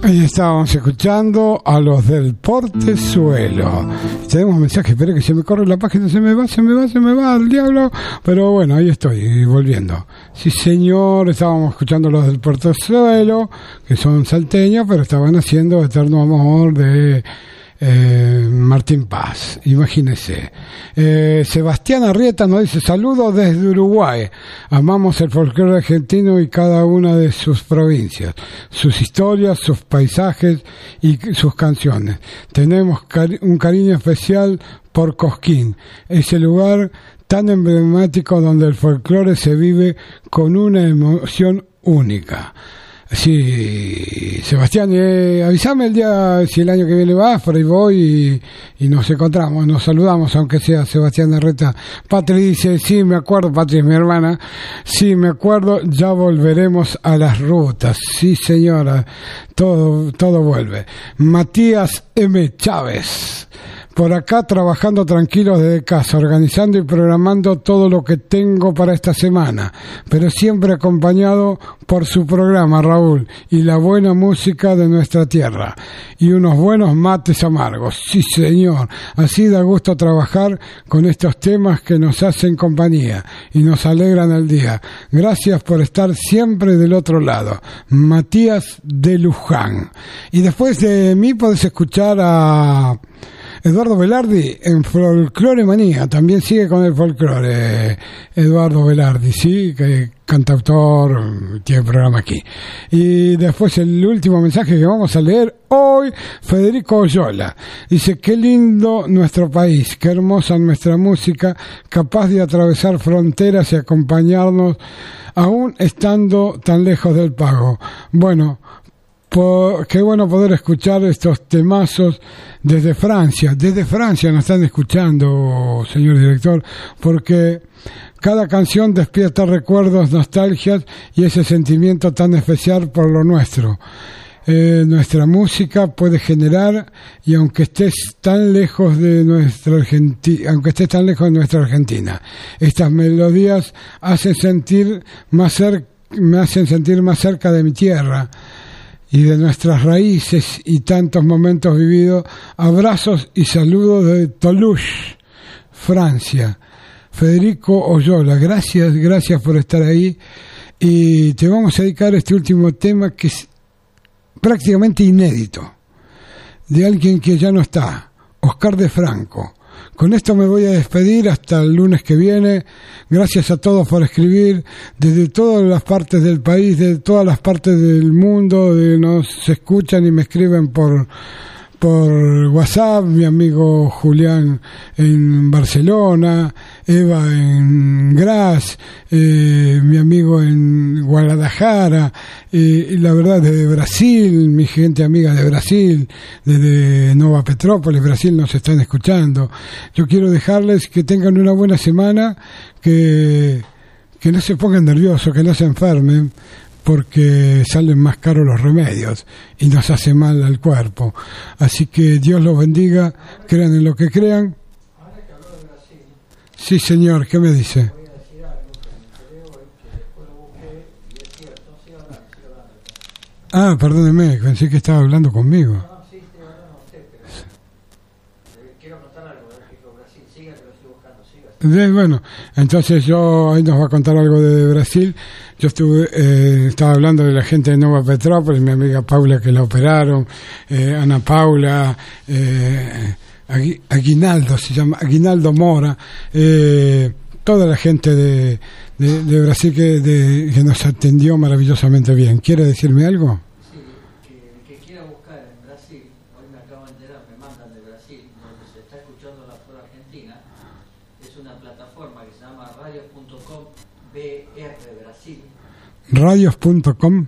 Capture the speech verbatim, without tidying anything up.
Ahí estábamos escuchando a los del Portezuelo. Tenemos un mensaje, espera que se me corre la página, se me va, se me va, se me va, el diablo. Pero bueno, ahí estoy, volviendo. Sí, señor, estábamos escuchando a los del Portezuelo, que son salteños, pero estaban haciendo Eterno Amor de eh, Martín Paz, imagínese. Eh, Sebastián Arrieta nos dice: saludos desde Uruguay, amamos el folclore argentino y cada una de sus provincias, sus historias, sus paisajes y sus canciones. Tenemos cari- un cariño especial por Cosquín, ese lugar tan emblemático donde el folclore se vive con una emoción única. Sí, Sebastián, eh, avísame el día, si el año que viene vas, por ahí voy y, y nos encontramos, nos saludamos, aunque sea Sebastián Arreta. Patri dice: sí, me acuerdo, Patri es mi hermana, sí, me acuerdo, ya volveremos a las rutas. Sí, señora, todo, todo vuelve. Matías M. Chávez: por acá trabajando tranquilos desde casa, organizando y programando todo lo que tengo para esta semana, pero siempre acompañado por su programa, Raúl, y la buena música de nuestra tierra, y unos buenos mates amargos. Sí, señor, así da gusto trabajar con estos temas que nos hacen compañía y nos alegran el día. Gracias por estar siempre del otro lado. Matías de Luján. Y después de mí podés escuchar a Eduardo Velardi en Folclore Manía, también sigue con el folclore. Eduardo Velardi, sí, que cantautor, tiene programa aquí. Y después el último mensaje que vamos a leer hoy, Federico Oyola. Dice: qué lindo nuestro país, qué hermosa nuestra música, capaz de atravesar fronteras y acompañarnos aún estando tan lejos del pago. Bueno, Por, qué bueno poder escuchar estos temazos desde Francia. Desde Francia nos están escuchando, señor director, porque cada canción despierta recuerdos, nostalgias y ese sentimiento tan especial por lo nuestro. Eh, nuestra música puede generar, y aunque estés tan lejos de nuestra Argentina, aunque estés tan lejos de nuestra Argentina, estas melodías hacen sentir más cer- me hacen sentir más cerca de mi tierra y de nuestras raíces y tantos momentos vividos. Abrazos y saludos de Toulouse, Francia. Federico Oyola, gracias, gracias por estar ahí. Y te vamos a dedicar este último tema que es prácticamente inédito, de alguien que ya no está, Oscar de Franco. Con esto me voy a despedir hasta el lunes que viene. Gracias a todos por escribir desde todas las partes del país, de todas las partes del mundo, de, nos escuchan y me escriben por por WhatsApp, mi amigo Julián en Barcelona, Eva en Graz, eh, mi amigo en Guadalajara, eh, y la verdad desde Brasil, mi gente amiga de Brasil, desde Nova Petrópolis, Brasil, nos están escuchando. Yo quiero dejarles que tengan una buena semana, que, que no se pongan nerviosos, que no se enfermen, porque salen más caros los remedios y nos hace mal al cuerpo. Así que Dios los bendiga, crean en lo que crean. Ahora que habló de Brasil, sí, señor, ¿qué me dice? voy a decir algo que me creo y que después lo busqué y es cierto. Sigo hablando, sigo hablando. Ah, perdóneme, pensé que estaba hablando conmigo. No, sí, estoy hablando con usted, pero eh, quiero contar algo de México, Brasil. Siga que lo estoy buscando, siga. Eh, bueno, entonces yo, ahí nos va a contar algo de Brasil. Yo estuve, eh, estaba hablando de la gente de Nova Petrópolis, mi amiga Paula que la operaron, eh, Ana Paula, eh, Agui- Aguinaldo se llama, Aguinaldo Mora, eh, toda la gente de, de, de Brasil que, de, que nos atendió maravillosamente bien. ¿Quiere decirme algo? Sí, que el que quiera buscar en Brasil, hoy me acabo de enterar, me mandan de Brasil, donde se está escuchando la flora argentina, es una plataforma que se llama radios punto com B R Brasil. Radios punto com